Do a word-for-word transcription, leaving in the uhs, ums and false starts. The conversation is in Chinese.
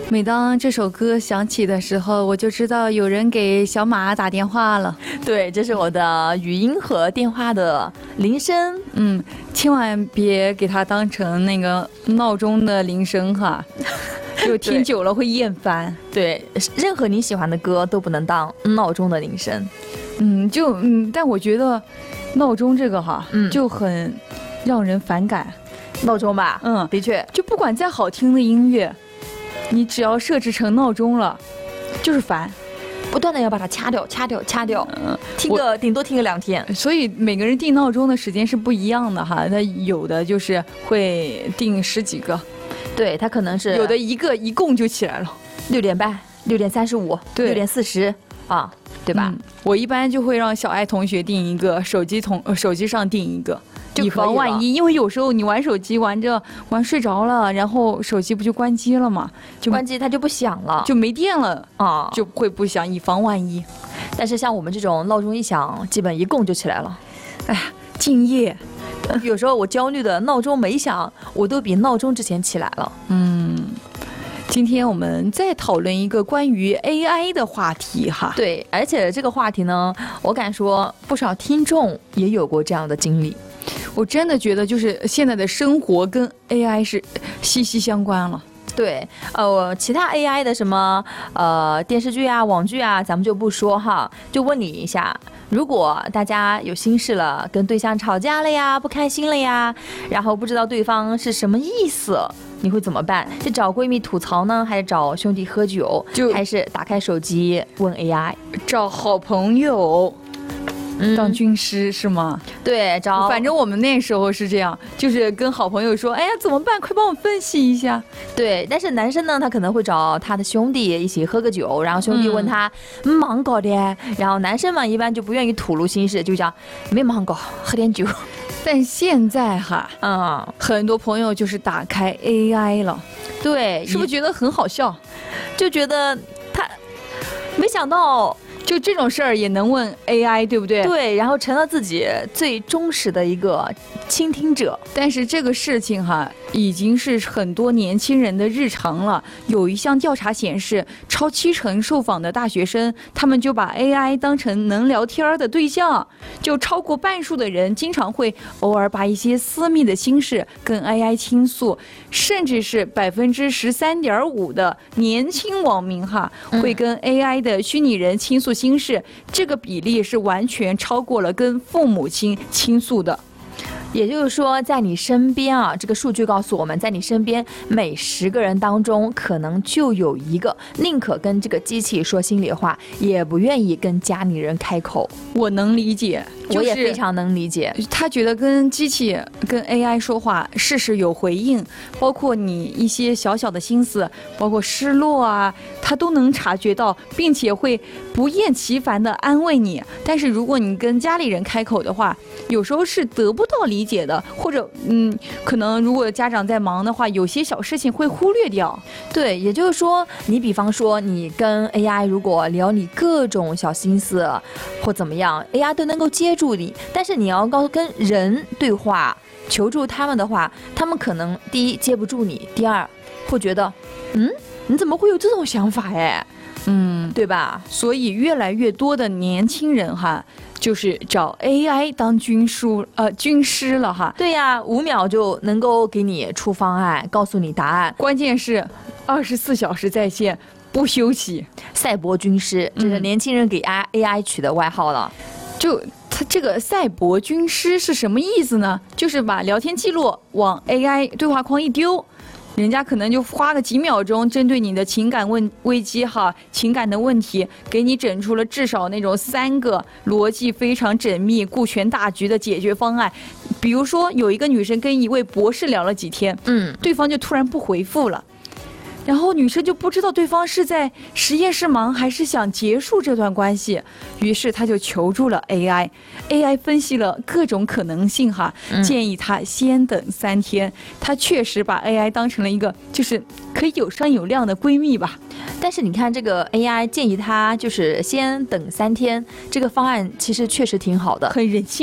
每当这首歌响起的时候，我就知道有人给小马打电话了。 对，这是我的语音和电话的铃声。 嗯，千万别给它当成那个闹钟的铃声哈，就听久了会厌烦。 对，任何你喜欢的歌都不能当闹钟的铃声。 嗯，就嗯，但我觉得闹钟这个哈， 嗯， 就很让人反感。 闹钟吧， 嗯， 的确， 就不管再好听的音乐，你只要设置成闹钟了，就是烦， 不断的要把它掐掉、掐掉、掐掉， 嗯， 听个顶多听个两天。 所以每个人定闹钟的时间是不一样的哈，他有的就是会定十几个， 对他可能是有的一个一共就起来了， 六点半、六点三十五、六点四十啊，对吧、 嗯？我一般就会让小爱同学定一个，手机同、呃、手机上定一个。以防万一，因为有时候你玩手机玩着玩睡着了，然后手机不就关机了吗？就关机它就不响了， 就没电了啊， 就会不响，以防万一。 但是像我们这种闹钟一响，基本一共就起来了。 哎呀，敬业。 有时候我焦虑的闹钟没响，我都比闹钟之前起来了。 嗯。今天我们再讨论一个关于 A I 的话题哈。 对，而且这个话题呢，我敢说不少听众也有过这样的经历。 我真的觉得就是现在的生活跟 A I 是息息相关了。 对，呃，其他 A I 的什么呃电视剧啊、网剧啊，咱们就不说哈。就问你一下，如果大家有心事了，跟对象吵架了呀，不开心了呀，然后不知道对方是什么意思，你会怎么办？是找闺蜜吐槽呢，还是找兄弟喝酒，就还是打开手机问 A I？ 找好朋友。 嗯、 当军师是吗？ 对，找反正我们那时候是这样，就是跟好朋友说，哎呀怎么办？快帮我分析一下。 对，但是男生呢，他可能会找他的兄弟一起喝个酒，然后兄弟问他、嗯、忙搞的，然后男生嘛一般就不愿意吐露心事，就讲没忙搞，喝点酒。 但现在哈， 嗯， 很多朋友就是打开 A I 了， 对， 是不是觉得很好笑？ 就觉得他没想到。 就这种事儿也能问 A I， 对不对？ 对，然后成了自己最忠实的一个倾听者。 但是这个事情哈，已经是很多年轻人的日常了。有一项调查显示，超七成受访的大学生，他们就把 A I 当成能聊天的对象。就超过半数的人，经常会偶尔把一些私密的心事跟 A I 倾诉，甚至是百分之十三点五的年轻网民哈，会跟 A I 的虚拟人倾诉心事，这个比例是完全超过了跟父母亲倾诉的。 也就是说，在你身边啊，这个数据告诉我们，在你身边每十个人当中，可能就有一个宁可跟这个机器说心里话，也不愿意跟家里人开口。 我能理解， 我也非常能理解。 他觉得跟机器、跟 A I 说话，事事有回应，包括你一些小小的心思，包括失落啊，他都能察觉到，并且会不厌其烦地安慰你。但是如果你跟家里人开口的话，有时候是得不到理解的，或者嗯，可能如果家长在忙的话，有些小事情会忽略掉。 对，也就是说，你比方说你跟 A I 如果聊你各种小心思或怎么样 ，A I 都能够接住你。但是你要跟人对话，求助他们的话，他们可能第一接不住你，第二会觉得，嗯，你怎么会有这种想法哎？嗯，对吧？ 所以越来越多的年轻人哈，就是找 A I 当军书呃军师了哈。 对呀，五秒就能够给你出方案，告诉你答案。 关键是二十四小时在线，不休息。 赛博军师，这是年轻人给 A I 取的外号了。 嗯、就他这个赛博军师是什么意思呢？就是把聊天记录往 A I 对话框一丢。人家可能就花个几秒钟，针对你的情感问危机哈，情感的问题，给你整出了至少那种三个逻辑非常缜密、顾全大局的解决方案。比如说，有一个女生跟一位博士聊了几天，嗯，对方就突然不回复了。然后女生就不知道对方是在实验室忙还是想结束这段关系，于是她就求助了 A I。A I 分析了各种可能性哈，建议她先等三天。她确实把 A I 当成了一个就是可以有商有量的闺蜜吧。 但是你看这个 A I 建议她就是先等三天，这个方案其实确实挺好的， 很人性。